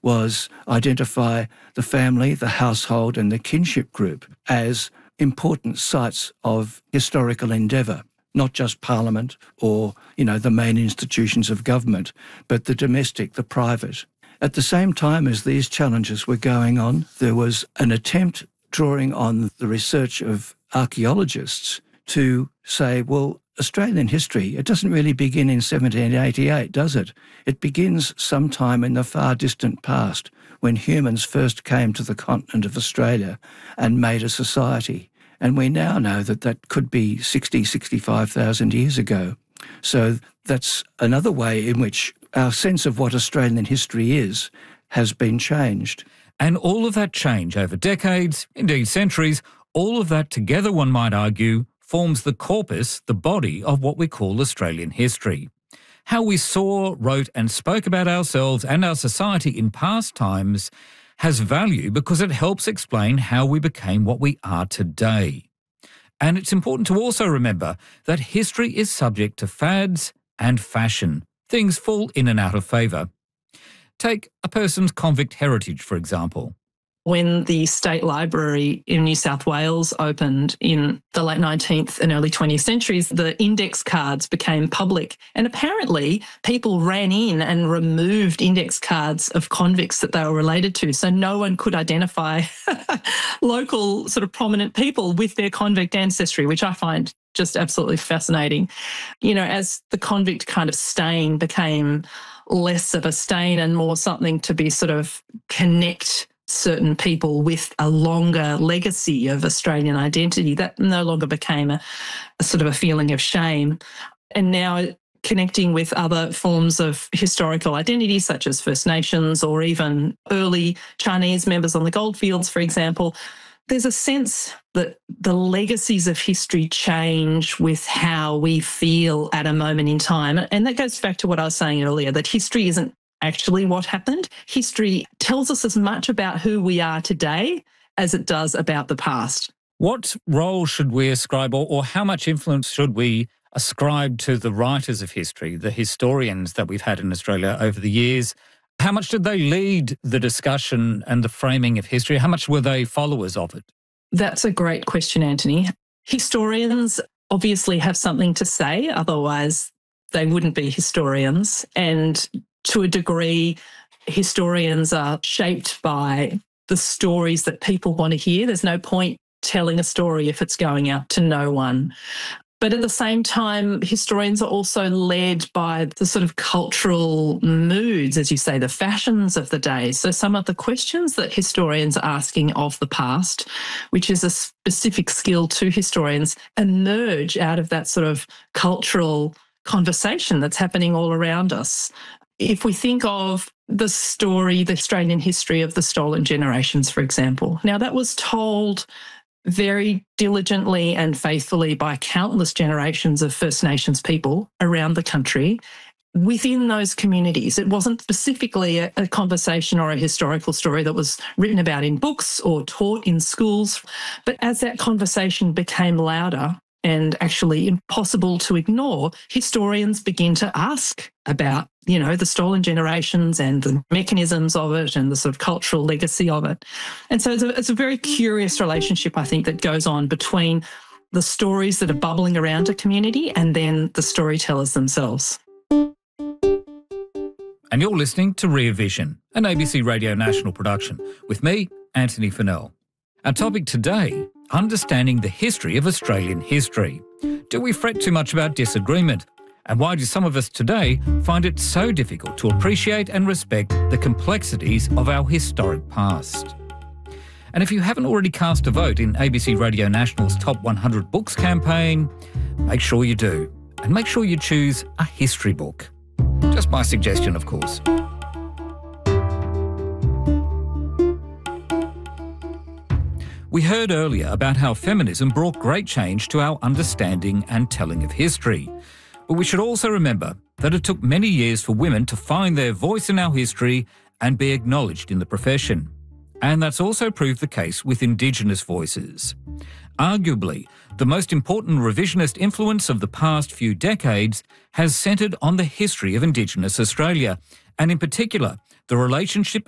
was identify the family, the household and the kinship group as important sites of historical endeavour, not just Parliament or, the main institutions of government, but the domestic, the private. At the same time as these challenges were going on, there was an attempt drawing on the research of archaeologists to say, well, Australian history, it doesn't really begin in 1788, does it? It begins sometime in the far distant past when humans first came to the continent of Australia and made a society. And we now know that that could be 65,000 years ago. So that's another way in which our sense of what Australian history is has been changed. And all of that change over decades, indeed centuries, all of that together, one might argue, forms the corpus, the body of what we call Australian history. How we saw, wrote and spoke about ourselves and our society in past times has value because it helps explain how we became what we are today. And it's important to also remember that history is subject to fads and fashion. Things fall in and out of favour. Take a person's convict heritage, for example. When the State Library in New South Wales opened in the late 19th and early 20th centuries, the index cards became public. And apparently people ran in and removed index cards of convicts that they were related to. So no one could identify local sort of prominent people with their convict ancestry, which I find just absolutely fascinating. As the convict kind of stain became less of a stain and more something to be sort of connect certain people with a longer legacy of Australian identity, that no longer became a sort of a feeling of shame. And now connecting with other forms of historical identity, such as First Nations or even early Chinese members on the goldfields, for example, there's a sense that the legacies of history change with how we feel at a moment in time. And that goes back to what I was saying earlier, that history isn't actually what happened. History tells us as much about who we are today as it does about the past. What role should we ascribe, or how much influence should we ascribe to the writers of history, the historians that we've had in Australia over the years? How much did they lead the discussion and the framing of history? How much were they followers of it? That's a great question, Anthony. Historians obviously have something to say, otherwise they wouldn't be historians. And to a degree, historians are shaped by the stories that people want to hear. There's no point telling a story if it's going out to no one. But at the same time, historians are also led by the sort of cultural moods, as you say, the fashions of the day. So some of the questions that historians are asking of the past, which is a specific skill to historians, emerge out of that sort of cultural conversation that's happening all around us. If we think of the story, the Australian history of the stolen generations, for example, now that was told very diligently and faithfully by countless generations of First Nations people around the country within those communities. It wasn't specifically a conversation or a historical story that was written about in books or taught in schools. But as that conversation became louder and actually impossible to ignore, historians begin to ask about, the stolen generations and the mechanisms of it and the sort of cultural legacy of it. And so it's a very curious relationship, I think, that goes on between the stories that are bubbling around a community and then the storytellers themselves. And you're listening to Rear Vision, an ABC Radio National production, with me, Anthony Fennell. Our topic today, understanding the history of Australian history. Do we fret too much about disagreement? And why do some of us today find it so difficult to appreciate and respect the complexities of our historic past? And if you haven't already cast a vote in ABC Radio National's Top 100 Books campaign, make sure you do. And make sure you choose a history book. Just my suggestion, of course. We heard earlier about how feminism brought great change to our understanding and telling of history. But we should also remember that it took many years for women to find their voice in our history and be acknowledged in the profession. And that's also proved the case with Indigenous voices. Arguably, the most important revisionist influence of the past few decades has centred on the history of Indigenous Australia, and in particular, the relationship